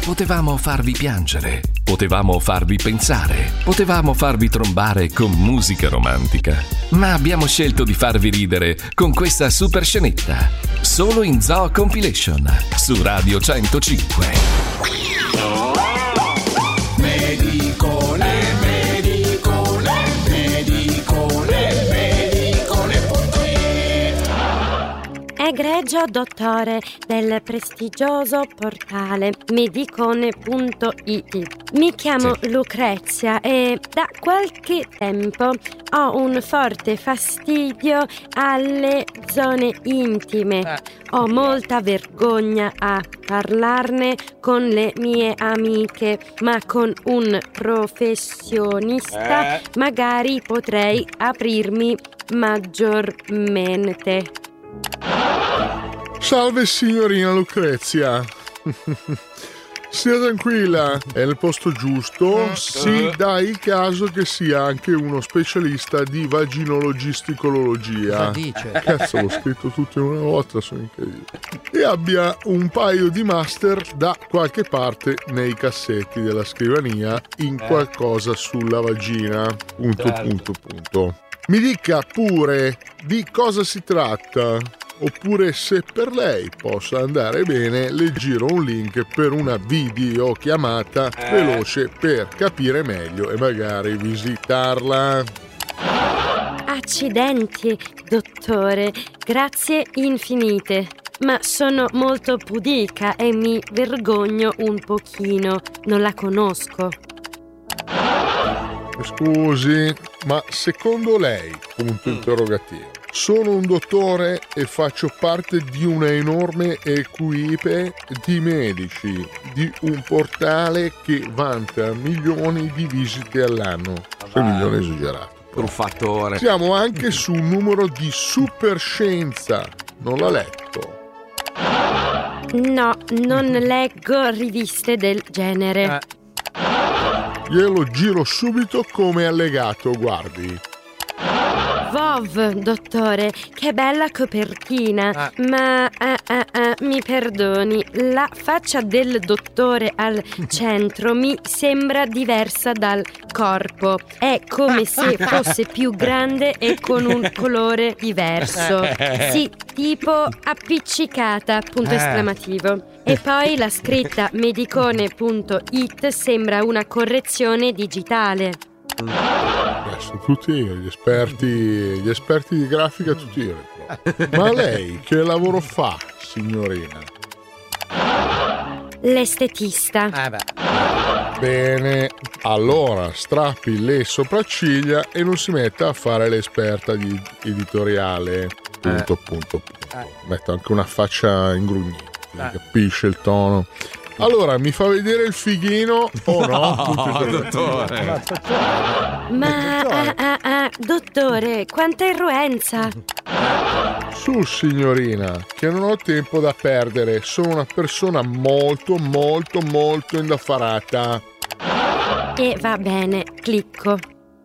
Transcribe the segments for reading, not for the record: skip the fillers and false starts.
Potevamo farvi piangere, potevamo farvi pensare, potevamo farvi trombare con musica romantica, ma abbiamo scelto di farvi ridere con questa super scenetta, solo in Zoo Compilation, su Radio 105. Egregio dottore del prestigioso portale medicone.it. Mi chiamo Lucrezia e da qualche tempo ho un forte fastidio alle zone intime. Ho molta vergogna a parlarne con le mie amiche, ma con un professionista magari potrei aprirmi maggiormente. Salve signorina Lucrezia. Sia tranquilla, è nel posto giusto. Si dà il caso che sia anche uno specialista di vaginologisticologia. Cazzo, l'ho scritto tutto in una volta, sono incredibile. E abbia un paio di master da qualche parte nei cassetti della scrivania in qualcosa sulla vagina. Punto. Mi dica pure di cosa si tratta. Oppure, se per lei possa andare bene, le giro un link per una videochiamata veloce per capire meglio e magari visitarla. Accidenti, dottore, grazie infinite. Ma sono molto pudica e mi vergogno un pochino. Non la conosco. Scusi, ma secondo lei, punto interrogativo, sono un dottore e faccio parte di una enorme equipe di medici, di un portale che vanta milioni di visite all'anno. 6 milioni esagerato. Truffatore. Siamo anche su un numero di superscienza. Non l'ha letto? No, non leggo riviste del genere. Glielo giro subito come allegato, guardi. Vov, dottore, che bella copertina. Ma mi perdoni, la faccia del dottore al centro mi sembra diversa dal corpo. È come se fosse più grande e con un colore diverso. Sì, tipo appiccicata, punto esclamativo. E poi la scritta medicone.it sembra una correzione digitale. Sono tutti io, gli esperti di grafica, tutti io. Ma lei che lavoro fa, signorina? L'estetista. Bene, allora strappi le sopracciglia e non si metta a fare l'esperta di editoriale. Punto. Metto anche una faccia ingrugnita, capisce il tono. Allora, mi fa vedere il fighino o no? Dottore. Ma, dottore, quanta irruenza! Su, signorina, che non ho tempo da perdere. Sono una persona molto indaffarata. E va bene, clicco.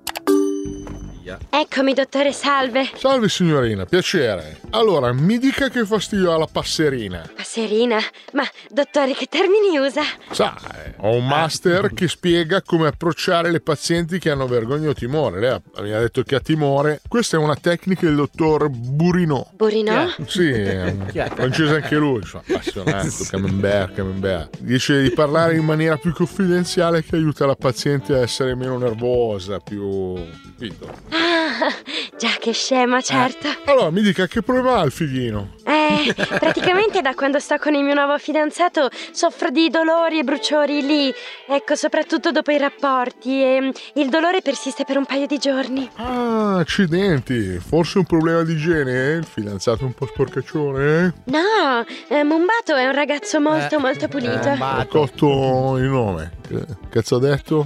Eccomi, dottore, salve. Salve signorina, piacere. Allora, mi dica che fastidio ha la passerina. Passerina? Ma, dottore, che termini usa? Sa, ho un master che spiega come approcciare le pazienti che hanno vergogna o timore. Lei mi ha detto che ha timore. Questa è una tecnica del dottor Burinò. Burinò? Sì, è francese anche lui, appassionato, camembert. Dice di parlare in maniera più confidenziale che aiuta la paziente a essere meno nervosa, più... Già, che scema, certo. Allora, mi dica che problema ha il fighino? Praticamente da quando sto con il mio nuovo fidanzato soffro di dolori e bruciori lì. Ecco, soprattutto dopo i rapporti, e il dolore persiste per un paio di giorni. Ah, accidenti. Forse un problema di igiene, eh? Il fidanzato è un po' sporcaccione, eh? No, Mumbato è un ragazzo molto pulito. Ho cotto il nome. Che cazzo ha detto?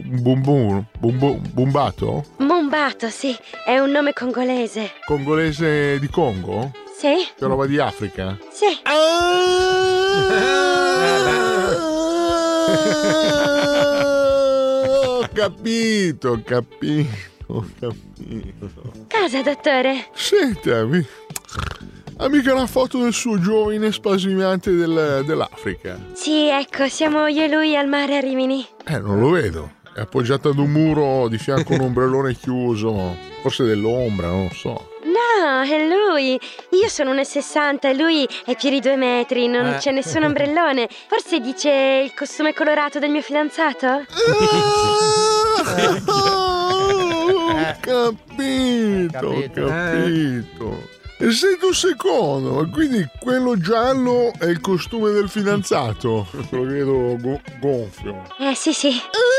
Bumbato? Mumbato, sì, è un nome congolese. Congolese di Congo? Sì. Che roba di Africa? Sì. Ho capito. Cosa, dottore? Senta, ha mica una foto del suo giovine spasimante dell'Africa? Sì, ecco, siamo io e lui al mare a Rimini. Non lo vedo. È appoggiato ad un muro di fianco a un ombrellone chiuso. Forse dell'ombra, non lo so. No, è lui. Io sono 1,60 e lui è più di 2 metri. Non c'è nessun ombrellone. Forse dice il costume colorato del mio fidanzato? Ho capito. E senti un secondo, quindi quello giallo è il costume del fidanzato? Lo vedo gonfio. Sì.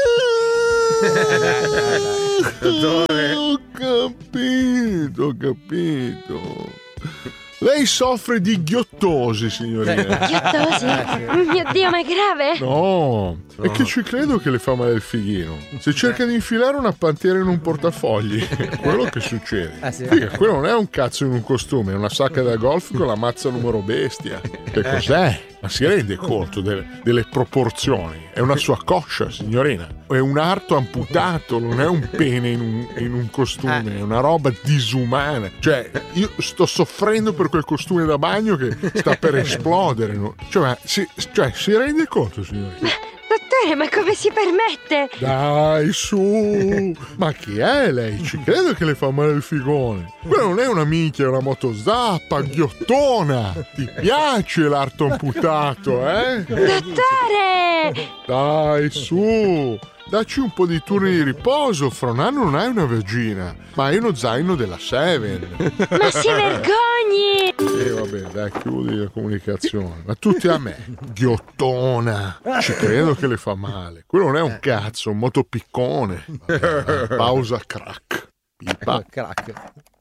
Ho capito. Lei soffre di ghiottosi, signorina. Ghiottosi? Mio Dio, ma è grave? No, è che ci credo che le fa male il fighino. Se cerca di infilare una pantera in un portafogli, è quello che succede. Sì. Figa, quello non è un cazzo in un costume, è una sacca da golf con la mazza numero bestia. Che cos'è? Ma si rende conto delle proporzioni? È una sua coscia, signorina. È un arto amputato, non è un pene in un costume, è una roba disumana. Cioè, io sto soffrendo per quel costume da bagno che sta per esplodere. No? Cioè, si rende conto, signorina? Dottore, ma come si permette? Dai, su! Ma chi è lei? Ci credo che le fa male il figone. Quella non è una minchia, è una motozappa, ghiottona. Ti piace l'arto amputato, eh? Dottore! Dai, su! Dacci un po' di turni di riposo, fra un anno non hai una vagina, ma hai uno zaino della Seven. Ma si vergogni! Vabbè, dai, chiudi la comunicazione. Ma tutti a me, ghiottona. Ci credo che le fa male. Quello non è un cazzo, un motopiccone. Pausa, crack. Pipa. Crack.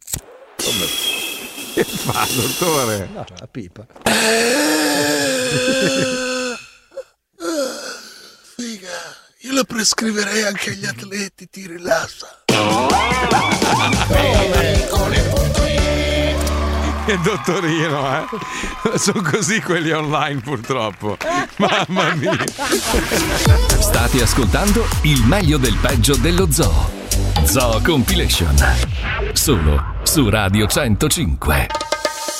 Che fa, dottore? No, la pipa. Figa, io la prescriverei anche agli atleti, ti rilassa. Che dottorino, sono così quelli online purtroppo. Mamma mia. State ascoltando il meglio del peggio dello Zoo. Zoo Compilation. Solo su Radio 105.